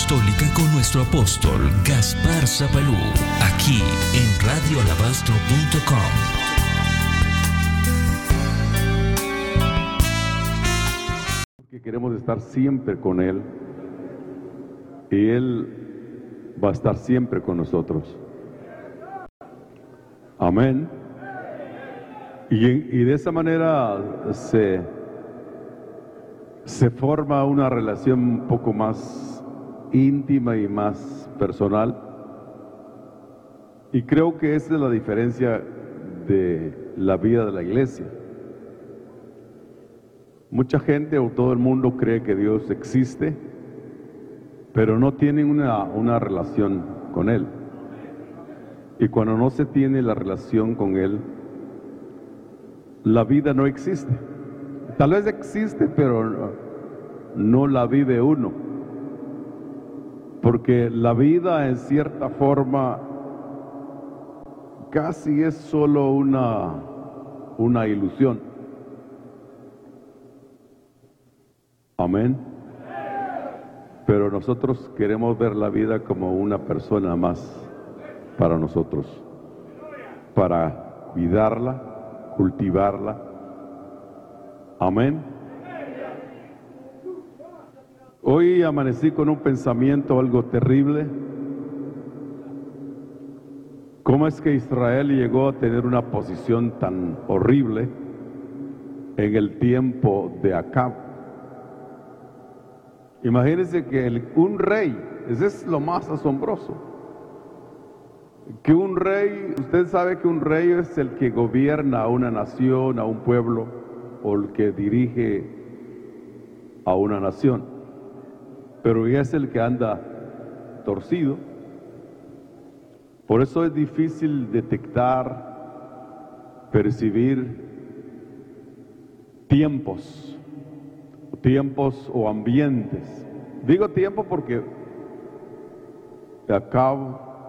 Apostólica con nuestro apóstol Gaspar Zapalú, aquí en radioalabastro.com. Porque queremos estar siempre con Él y Él va a estar siempre con nosotros. Amén. Y de esa manera se forma una relación un poco más íntima y más personal. Y creo que esa es la diferencia de la vida de la iglesia. Mucha gente o todo el mundo cree que Dios existe, pero no tienen una relación con Él. Y cuando no se tiene la relación con Él, la vida no existe. Tal vez existe, pero no la vive uno. Porque la vida, en cierta forma, casi es solo una ilusión. Amén. Pero nosotros queremos ver la vida como una persona más para nosotros, para cuidarla, cultivarla. Amén. Hoy amanecí con un pensamiento algo terrible. ¿Cómo es que Israel llegó a tener una posición tan horrible en el tiempo de Acab? Imagínense que un rey, ese es lo más asombroso, que un rey, usted sabe que un rey es el que gobierna a una nación, a un pueblo, o el que dirige a una nación. Pero es el que anda torcido. Por eso es difícil detectar, percibir tiempos o ambientes. Digo tiempo porque Acab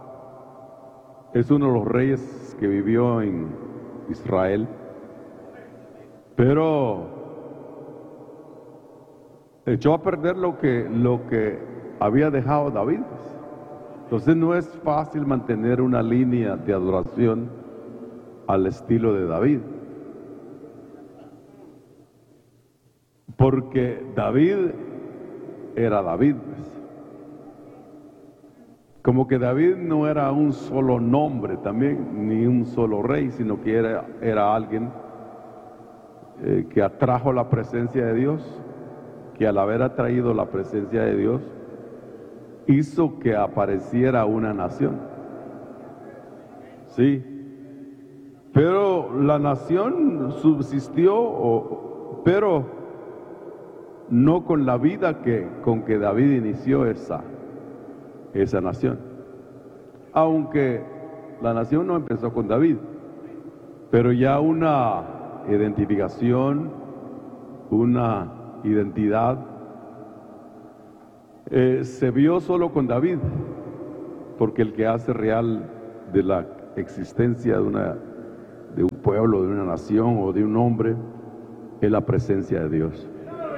es uno de los reyes que vivió en Israel, pero echó a perder lo que había dejado David. Entonces no es fácil mantener una línea de adoración al estilo de David, porque David era David. Como que David no era un solo nombre también, ni un solo rey, sino que era alguien que atrajo la presencia de Dios, que al haber atraído la presencia de Dios, hizo que apareciera una nación. Sí, pero la nación subsistió, pero no con la vida con que David inició esa nación. Aunque la nación no empezó con David, pero ya una identificación, una identidad se vio solo con David, porque el que hace real de la existencia de un pueblo, de una nación o de un hombre es la presencia de Dios.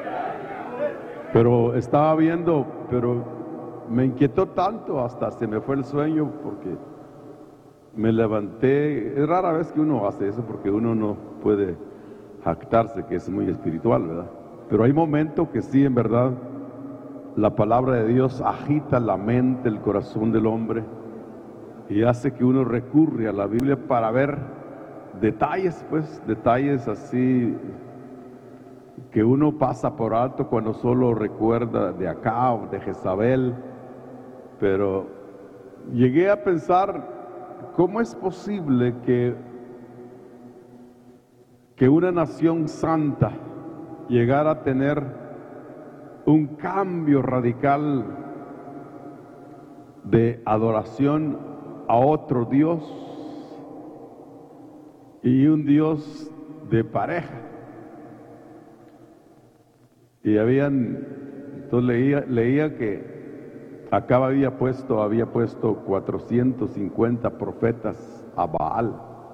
Pero estaba viendo, pero me inquietó tanto, hasta se me fue el sueño, porque me levanté. Es rara vez que uno hace eso, porque uno no puede jactarse que es muy espiritual, ¿verdad? Pero hay momentos que sí, en verdad, la palabra de Dios agita la mente, el corazón del hombre, y hace que uno recurre a la Biblia para ver detalles, detalles así que uno pasa por alto cuando solo recuerda de Acab, de Jezabel. Pero llegué a pensar, ¿cómo es posible que una nación santa llegara a tener un cambio radical de adoración a otro Dios, y un Dios de pareja? Y entonces leía que Acab había puesto 450 profetas a Baal,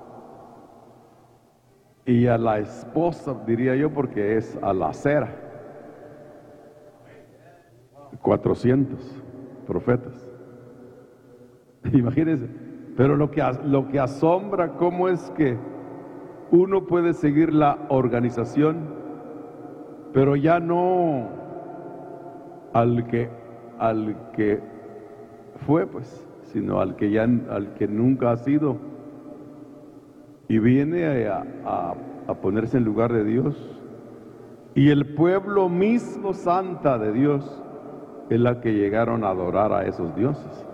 y a la esposa, diría yo, porque es a la Acera, 400. profetas. Imagínense, pero lo que asombra, cómo es que uno puede seguir la organización, pero ya no al que fue, pues, sino al que nunca ha sido, y viene a ponerse en lugar de Dios. Y el pueblo mismo santa de Dios es la que llegaron a adorar a esos dioses.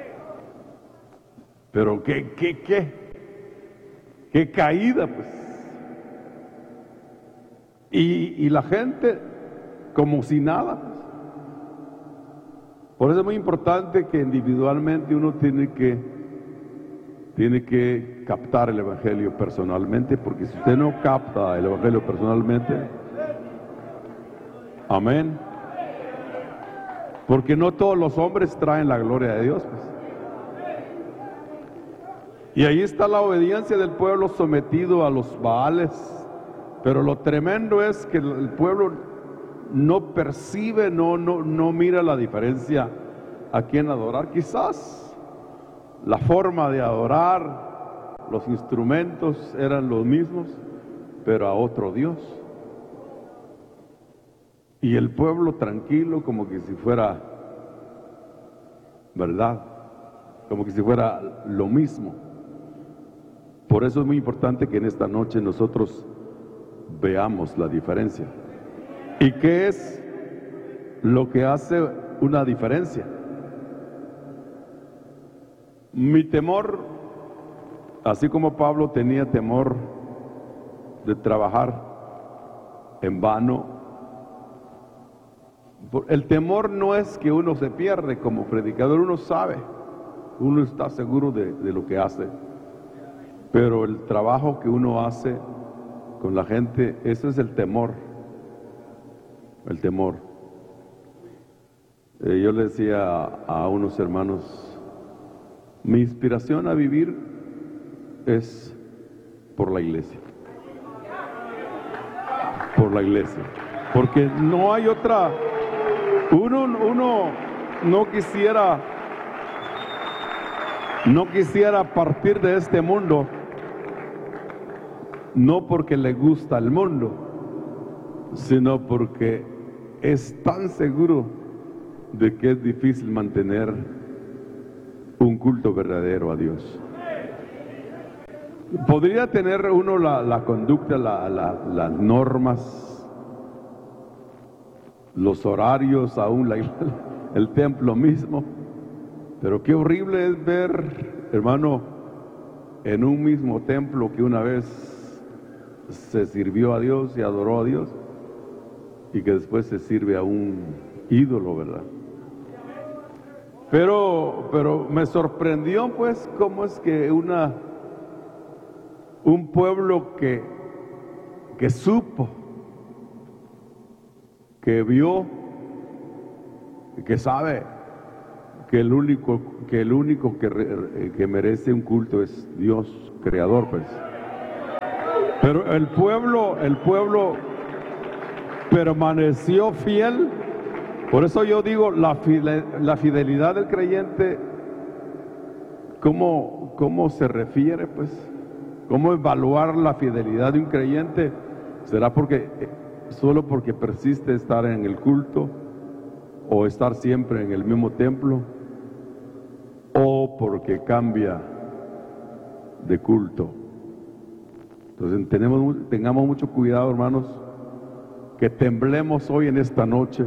Pero qué caída, pues. Y la gente como si nada, pues. Por eso es muy importante que individualmente uno tiene que captar el Evangelio personalmente, porque si usted no capta el Evangelio personalmente, amén, porque no todos los hombres traen la gloria de Dios, pues. Y ahí está la obediencia del pueblo sometido a los Baales, pero lo tremendo es que el pueblo no percibe, no mira la diferencia a quién adorar. Quizás la forma de adorar, los instrumentos eran los mismos, pero a otro Dios. Y el pueblo tranquilo, como que si fuera verdad, como que si fuera lo mismo. Por eso es muy importante que en esta noche nosotros veamos la diferencia. ¿Y qué es lo que hace una diferencia? Mi temor, así como Pablo tenía temor de trabajar en vano, el temor no es que uno se pierde como predicador, uno sabe, uno está seguro de lo que hace, pero el trabajo que uno hace con la gente, eso es el temor. El temor. Yo le decía a unos hermanos, mi inspiración a vivir es por la iglesia. Por la iglesia. Porque no hay otra. Uno no quisiera partir de este mundo, no porque le gusta el mundo, sino porque es tan seguro de que es difícil mantener un culto verdadero a Dios. Podría tener uno la conducta, las normas, los horarios, aún el templo mismo, pero qué horrible es ver, hermano, en un mismo templo que una vez se sirvió a Dios y adoró a Dios, y que después se sirve a un ídolo, ¿verdad? Pero me sorprendió, pues, cómo es que un pueblo que supo, que vio, que sabe que el único que merece un culto es Dios, creador, pues. Pero el pueblo permaneció fiel. Por eso yo digo, la fidelidad del creyente, ¿cómo se refiere, pues? ¿Cómo evaluar la fidelidad de un creyente? ¿Será solo porque persiste estar en el culto, o estar siempre en el mismo templo, o porque cambia de culto? Entonces tengamos mucho cuidado, hermanos, que temblemos hoy en esta noche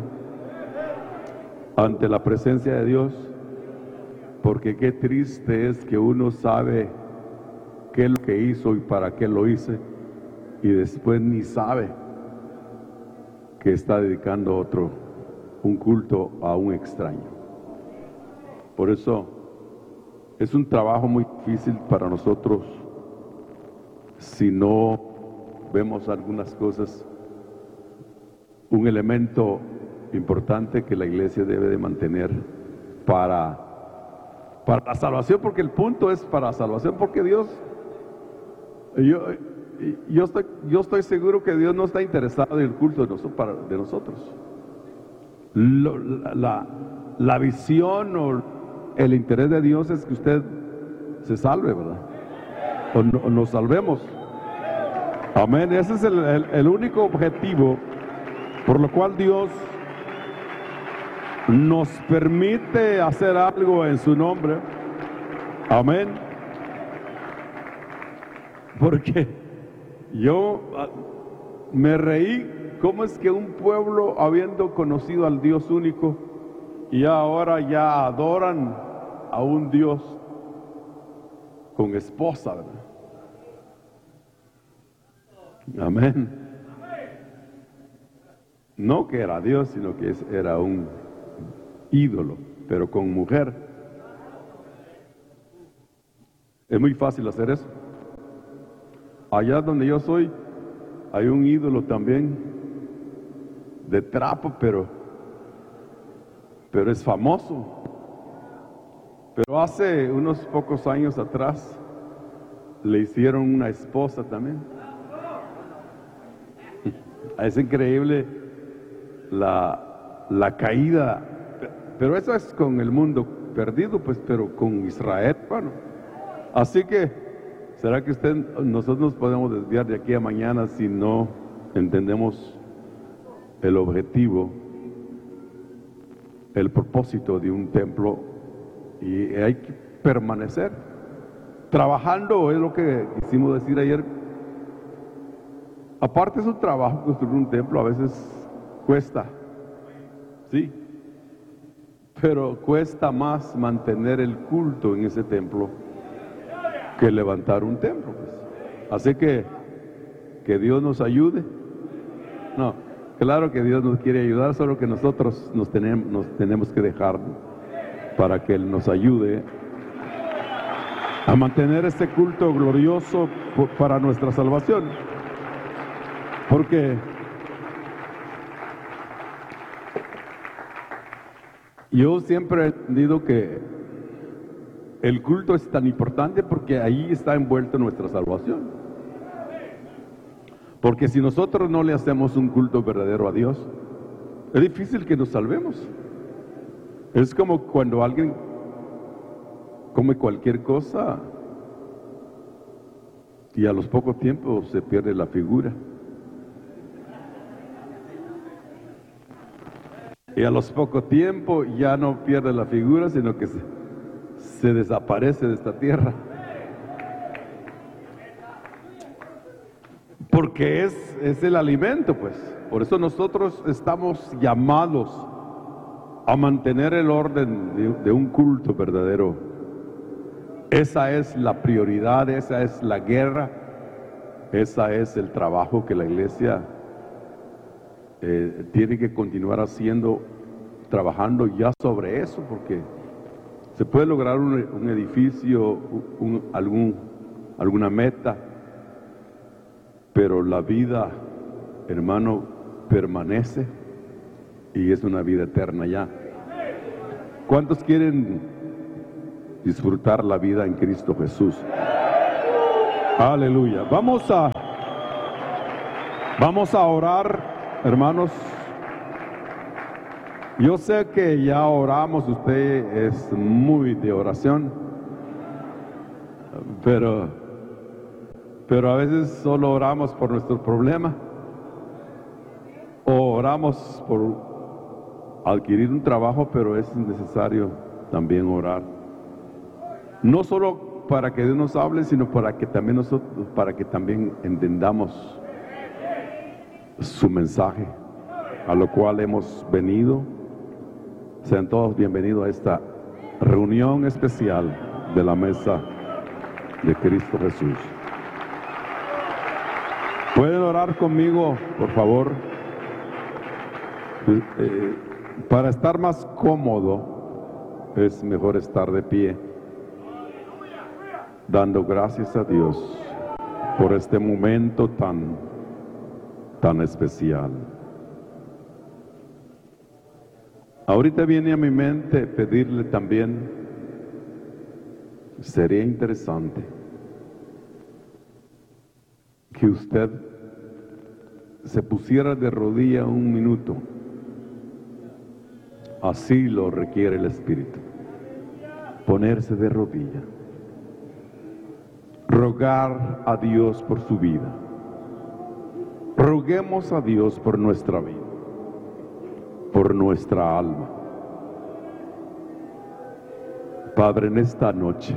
ante la presencia de Dios, porque qué triste es que uno sabe qué es lo que hizo y para qué lo hice, y después ni sabe que está dedicando un culto a un extraño. Por eso es un trabajo muy difícil para nosotros si no vemos algunas cosas. Un elemento importante que la iglesia debe de mantener para la salvación, porque el punto es para la salvación, porque Dios, yo estoy seguro que Dios no está interesado en el culto de nosotros. la visión o el interés de Dios es que usted se salve, ¿verdad? O nos salvemos. Amén. Ese es el único objetivo por lo cual Dios nos permite hacer algo en su nombre. Amén. Porque yo me reí, ¿cómo es que un pueblo, habiendo conocido al Dios único, y ahora ya adoran a un Dios con esposa, ¿verdad? Amén. No que era Dios, sino que era un ídolo, pero con mujer. Es muy fácil hacer eso. Allá donde yo soy, hay un ídolo también de trapo, pero es famoso. Pero hace unos pocos años atrás le hicieron una esposa también. Es increíble la caída, pero eso es con el mundo perdido, pues, pero con Israel, bueno. Así que, ¿será que nosotros nos podemos desviar de aquí a mañana si no entendemos el objetivo, el propósito de un templo? Y hay que permanecer trabajando, es lo que quisimos decir ayer. Aparte es un trabajo construir un templo, a veces cuesta, sí, pero cuesta más mantener el culto en ese templo que levantar un templo, pues. Así que Dios nos ayude. No, claro que Dios nos quiere ayudar, solo que nosotros nos tenemos que dejar para que Él nos ayude a mantener este culto glorioso para nuestra salvación. Porque yo siempre he entendido que el culto es tan importante porque ahí está envuelta nuestra salvación. Porque si nosotros no le hacemos un culto verdadero a Dios, es difícil que nos salvemos. Es como cuando alguien come cualquier cosa y a los pocos tiempos se pierde la figura. Y a los pocos tiempos ya no pierde la figura, sino que se desaparece de esta tierra. Porque es el alimento, pues. Por eso nosotros estamos llamados a mantener el orden de un culto verdadero. Esa es la prioridad, esa es la guerra, esa es el trabajo que la iglesia tiene que continuar haciendo, trabajando ya sobre eso, porque se puede lograr un edificio, alguna meta, pero la vida, hermano, permanece y es una vida eterna ya. ¿Cuántos quieren disfrutar la vida en Cristo Jesús? Aleluya. Vamos a orar. Hermanos, yo sé que ya oramos, usted es muy de oración, pero a veces solo oramos por nuestro problema, o oramos por adquirir un trabajo, pero es necesario también orar. No solo para que Dios nos hable, sino para que también entendamos su mensaje, a lo cual hemos venido. Sean todos bienvenidos a esta reunión especial de la mesa de Cristo Jesús. ¿Pueden orar conmigo, por favor? Para estar más cómodo, es mejor estar de pie, dando gracias a Dios por este momento tan especial. Ahorita viene a mi mente pedirle también, sería interesante que usted se pusiera de rodilla un minuto Así lo requiere el Espíritu. Ponerse de rodilla. Rogar a Dios por su vida. Roguemos a Dios por nuestra vida, por nuestra alma. Padre, en esta noche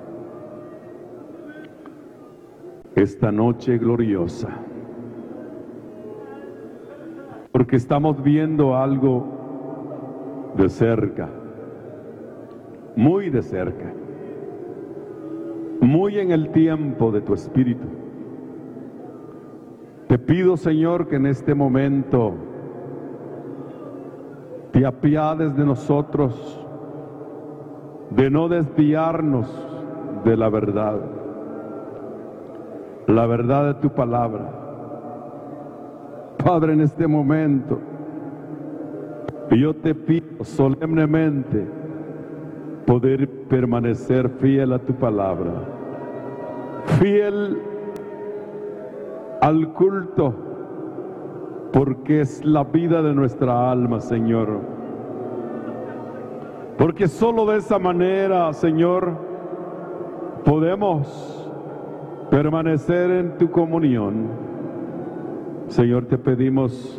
gloriosa, porque estamos viendo algo de cerca, muy de cerca, muy en el tiempo de tu Espíritu. Te pido, Señor, que en este momento te apiades de nosotros, de no desviarnos de la verdad de tu palabra. Padre, en este momento, yo te pido solemnemente poder permanecer fiel a tu palabra, fiel al culto, porque es la vida de nuestra alma, Señor. Porque solo de esa manera, Señor, podemos permanecer en tu comunión. Señor, te pedimos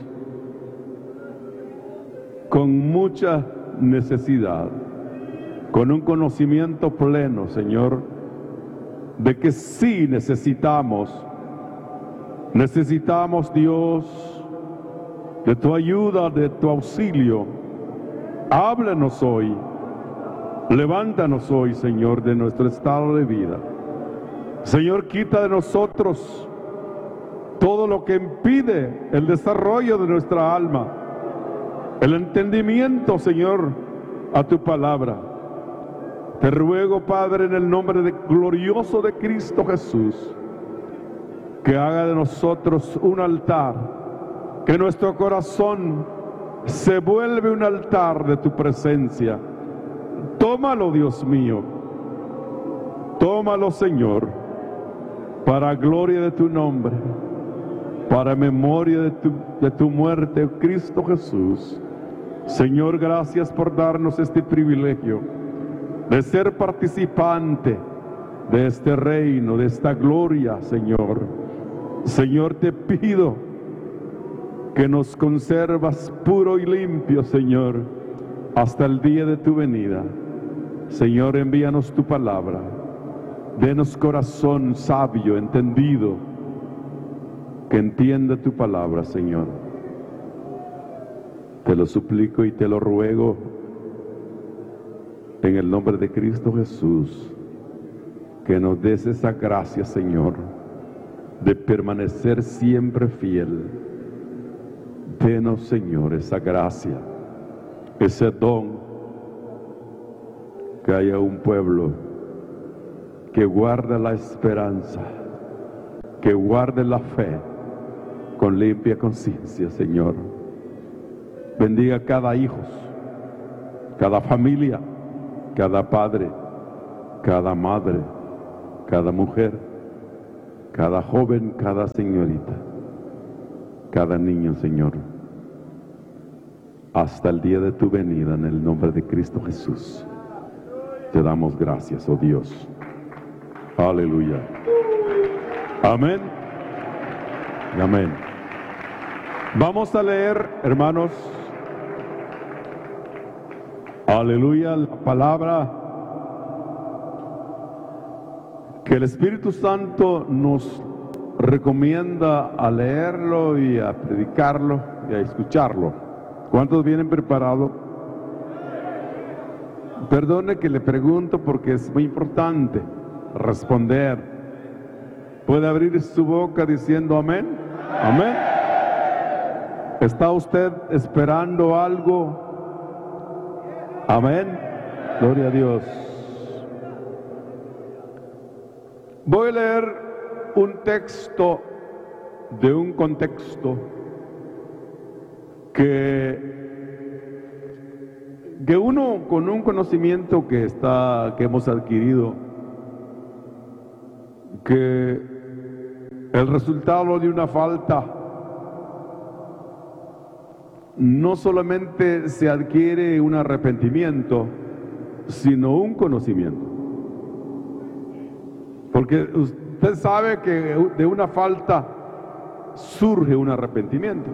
con mucha necesidad, con un conocimiento pleno, Señor, de que sí necesitamos, Dios, de tu ayuda, de tu auxilio. Háblanos hoy, levántanos hoy, Señor, de nuestro estado de vida. Señor, quita de nosotros todo lo que impide el desarrollo de nuestra alma, el entendimiento, Señor, a tu palabra. Te ruego, Padre, en el nombre glorioso de Cristo Jesús, que haga de nosotros un altar, que nuestro corazón se vuelve un altar de tu presencia. Tómalo, Dios mío, tómalo, Señor, para gloria de tu nombre, para memoria de tu muerte, Cristo Jesús. Señor, gracias por darnos este privilegio de ser participante de este reino, de esta gloria, Señor. Señor, te pido que nos conservas puro y limpio, Señor, hasta el día de tu venida. Señor, envíanos tu palabra. Denos corazón sabio, entendido, que entienda tu palabra, Señor. Te lo suplico y te lo ruego en el nombre de Cristo Jesús, que nos des esa gracia, Señor, de permanecer siempre fiel. Denos, Señor, esa gracia, ese don, que haya un pueblo que guarde la esperanza, que guarde la fe con limpia conciencia, Señor. Bendiga cada hijo, cada familia, cada padre, cada madre, cada mujer, cada joven, cada señorita, cada niño, Señor, hasta el día de tu venida, en el nombre de Cristo Jesús. Te damos gracias, oh Dios. Aleluya. Amén. Amén. Vamos a leer, hermanos, aleluya, la palabra que el Espíritu Santo nos recomienda a leerlo y a predicarlo y a escucharlo. ¿Cuántos vienen preparados? Perdone que le pregunto porque es muy importante responder. ¿Puede abrir su boca diciendo amén? Amén. ¿Está usted esperando algo? Amén. Gloria a Dios. Voy a leer un texto de un contexto que uno con un conocimiento que hemos adquirido, que el resultado de una falta no solamente se adquiere un arrepentimiento, sino un conocimiento. Porque usted sabe que de una falta surge un arrepentimiento.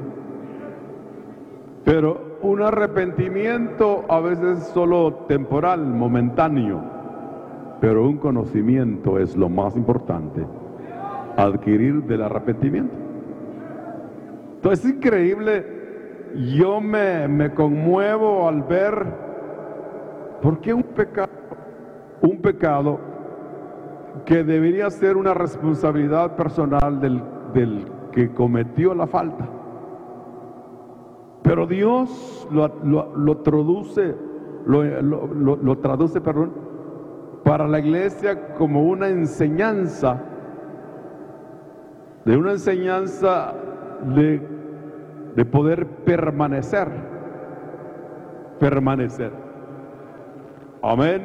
Pero un arrepentimiento a veces es solo temporal, momentáneo. Pero un conocimiento es lo más importante, adquirir del arrepentimiento. Entonces es increíble, yo me conmuevo al ver por qué un pecado que debería ser una responsabilidad personal del que cometió la falta. Pero Dios lo traduce para la iglesia como una enseñanza, de poder permanecer. Amén.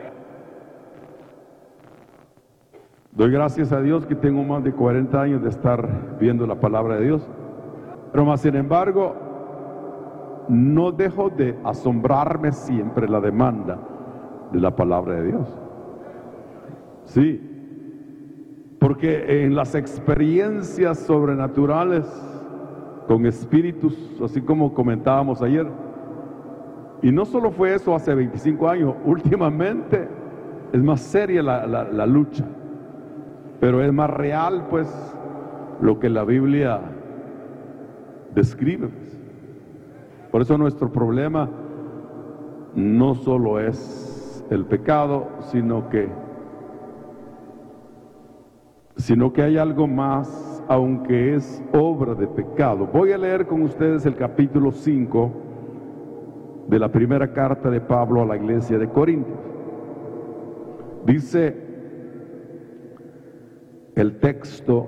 Doy gracias a Dios que tengo más de 40 años de estar viendo la palabra de Dios. Pero más sin embargo, no dejo de asombrarme siempre la demanda de la palabra de Dios. Sí, porque en las experiencias sobrenaturales con espíritus, así como comentábamos ayer, y no solo fue eso hace 25 años, últimamente es más seria la lucha, pero es más real pues lo que la Biblia describe. Por eso nuestro problema no solo es el pecado, sino que hay algo más, aunque es obra de pecado. Voy a leer con ustedes el capítulo 5 de la primera carta de Pablo a la iglesia de Corintios. Dice el texto,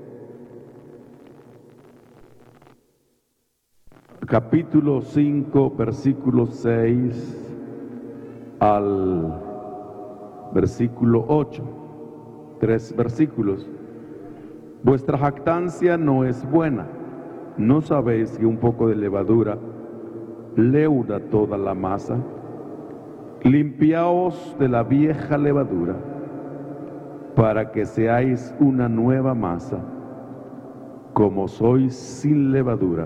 capítulo 5, versículo 6 al versículo 8, 3 versículos. Vuestra jactancia no es buena. ¿No sabéis que un poco de levadura leuda toda la masa? Limpiaos de la vieja levadura, para que seáis una nueva masa, como sois sin levadura.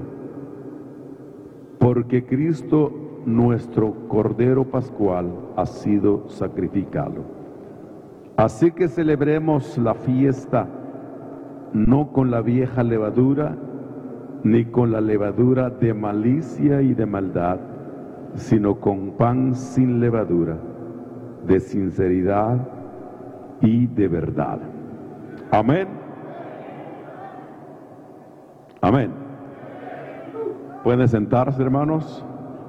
Porque Cristo, nuestro Cordero Pascual, ha sido sacrificado. Así que celebremos la fiesta, no con la vieja levadura, ni con la levadura de malicia y de maldad, sino con pan sin levadura, de sinceridad y de verdad. Amén. Amén. Pueden sentarse, hermanos.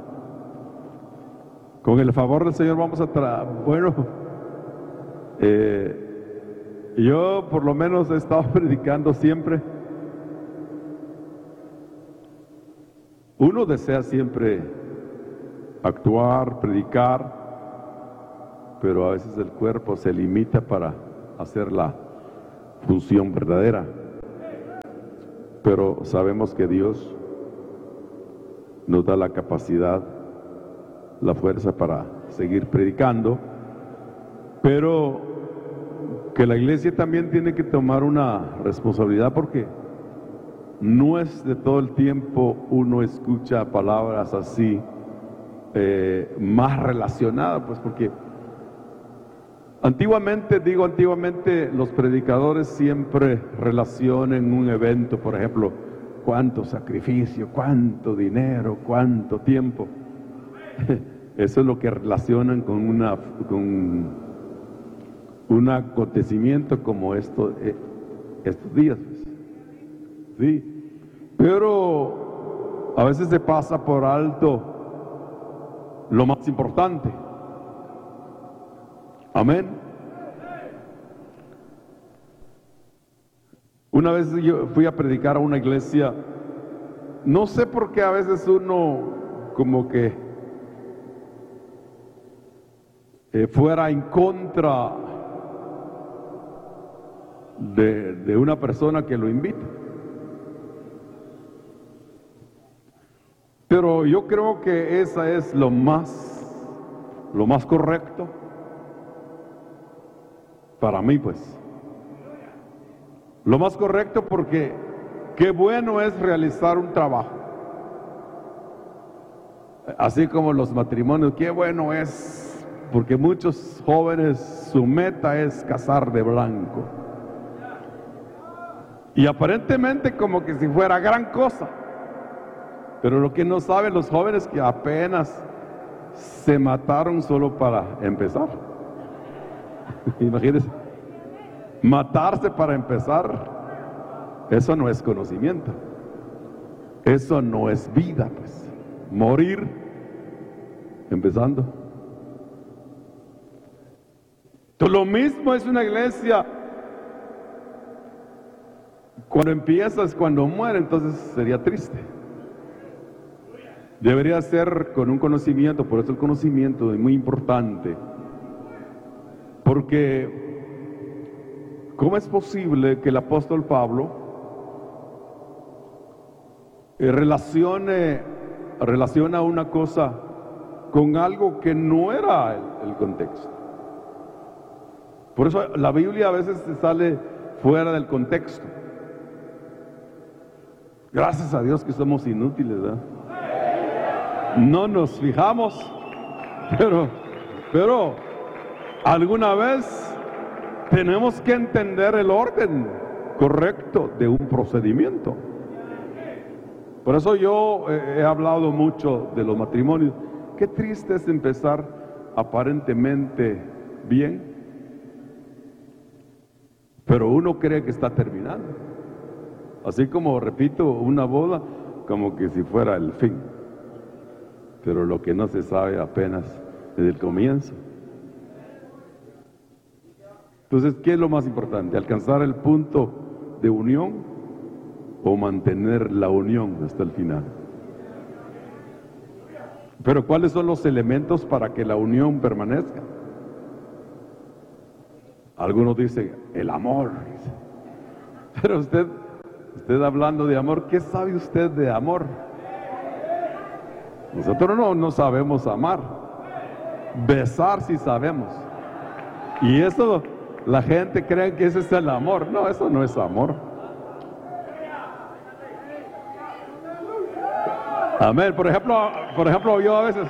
Con el favor del Señor vamos a yo por lo menos he estado predicando siempre. Uno desea siempre actuar, predicar, pero a veces el cuerpo se limita para hacer la función verdadera. Pero sabemos que Dios nos da la capacidad, la fuerza para seguir predicando, pero que la iglesia también tiene que tomar una responsabilidad, porque no es de todo el tiempo uno escucha palabras así más relacionadas, pues porque antiguamente los predicadores siempre relacionan un evento, por ejemplo, cuánto sacrificio, cuánto dinero, cuánto tiempo. Eso es lo que relacionan con un acontecimiento como estos días. Sí, pero a veces se pasa por alto lo más importante. Amén. Una vez yo fui a predicar a una iglesia. No sé por qué a veces uno como que fuera en contra de una persona que lo invita. Pero yo creo que esa es lo más correcto para mí, pues. Lo más correcto, porque qué bueno es realizar un trabajo. Así como los matrimonios, qué bueno es, porque muchos jóvenes su meta es casar de blanco. Y aparentemente como que si fuera gran cosa. Pero lo que no saben los jóvenes, que apenas se mataron solo para empezar. Imagínense, matarse para empezar, eso no es conocimiento, eso no es vida, pues. Morir empezando. Entonces, lo mismo es una iglesia. Cuando empiezas, cuando muere, entonces sería triste. Debería ser con un conocimiento. Por eso el conocimiento es muy importante. Porque ¿cómo es posible que el apóstol Pablo relaciona una cosa con algo que no era el contexto? Por eso la Biblia a veces se sale fuera del contexto. Gracias a Dios que somos inútiles, ¿verdad? No nos fijamos, pero alguna vez tenemos que entender el orden correcto de un procedimiento. Por eso yo he hablado mucho de los matrimonios. Qué triste es empezar aparentemente bien, pero uno cree que está terminando. Así como, repito, una boda, como que si fuera el fin. Pero lo que no se sabe apenas desde el comienzo. Entonces, ¿qué es lo más importante? ¿Alcanzar el punto de unión o mantener la unión hasta el final? Pero ¿cuáles son los elementos para que la unión permanezca? Algunos dicen, el amor. Pero usted hablando de amor, ¿qué sabe usted de amor? Nosotros no sabemos amar. Besar sí sabemos. Y eso, la gente cree que ese es el amor. No, eso no es amor. Amén. Por ejemplo, yo a veces,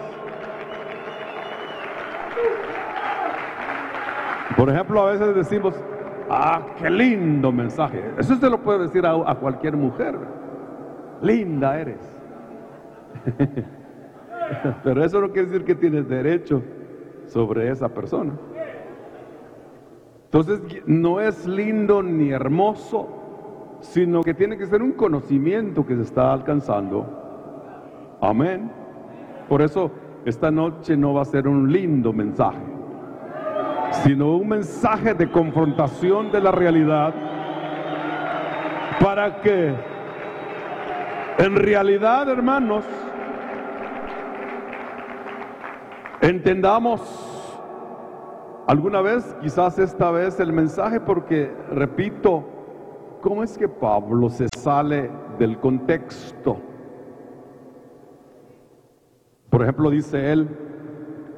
decimos, qué lindo mensaje. Eso se lo puede decir a cualquier mujer. Linda eres. Pero eso no quiere decir que tienes derecho sobre esa persona. Entonces, no es lindo ni hermoso, sino que tiene que ser un conocimiento que se está alcanzando. Amén. Por eso esta noche no va a ser un lindo mensaje, sino un mensaje de confrontación de la realidad, para que en realidad, hermanos, entendamos alguna vez, quizás esta vez, el mensaje, porque, repito, ¿cómo es que Pablo se sale del contexto? Por ejemplo, dice él,